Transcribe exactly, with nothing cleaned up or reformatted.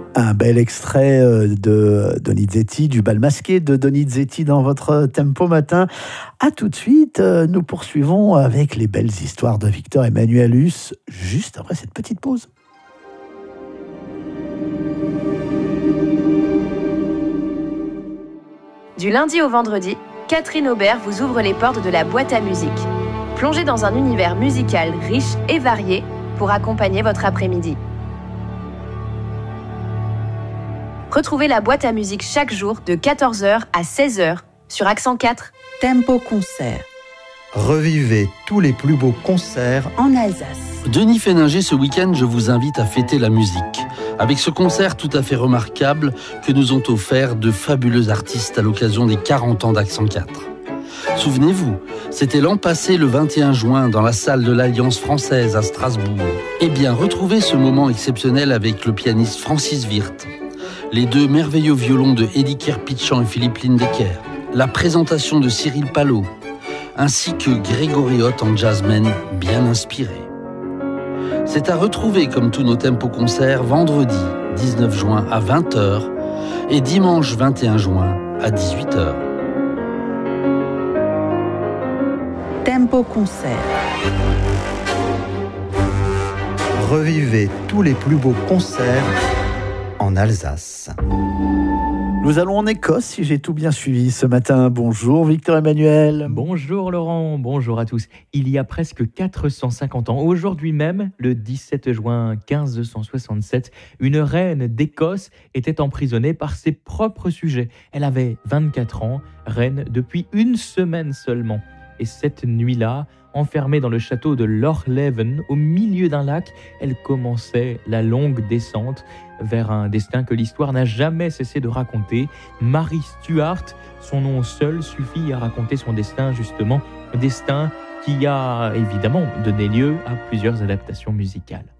Un bel extrait de Donizetti, du bal masqué de Donizetti dans votre Tempo Matin. A tout de suite, nous poursuivons avec les belles histoires de Victor Emmanuelus, juste après cette petite pause. Du lundi au vendredi, Catherine Aubert vous ouvre les portes de la boîte à musique. Plongez dans un univers musical riche et varié pour accompagner votre après-midi. Retrouvez la boîte à musique chaque jour de quatorze heures à seize heures sur Accent quatre. Tempo Concert. Revivez tous les plus beaux concerts en Alsace. Denis Féninger, ce week-end, je vous invite à fêter la musique. Avec ce concert tout à fait remarquable que nous ont offert de fabuleux artistes à l'occasion des quarante ans d'Accent quatre. Souvenez-vous, c'était l'an passé le vingt et un juin dans la salle de l'Alliance française à Strasbourg. Eh bien, retrouvez ce moment exceptionnel avec le pianiste Francis Wirth, les deux merveilleux violons de Eddie Kerpitchan et Philippe Lindecker, la présentation de Cyril Palot, ainsi que Grégory Hoth en jazzman bien inspiré. C'est à retrouver comme tous nos Tempo concerts vendredi dix-neuf juin à vingt heures et dimanche vingt et un juin à dix-huit heures. Tempo Concert. Revivez tous les plus beaux concerts en Alsace. Nous allons en Écosse, si j'ai tout bien suivi ce matin. Bonjour Victor Emmanuel. Bonjour Laurent, bonjour à tous. Il y a presque quatre cent cinquante ans, aujourd'hui même, le dix-sept juin quinze cent soixante-sept, une reine d'Écosse était emprisonnée par ses propres sujets. Elle avait vingt-quatre ans, reine depuis une semaine seulement. Et cette nuit-là, enfermée dans le château de Lochleven, au milieu d'un lac, elle commençait la longue descente vers un destin que l'histoire n'a jamais cessé de raconter. Mary Stuart, son nom seul suffit à raconter son destin, justement, un destin qui a évidemment donné lieu à plusieurs adaptations musicales.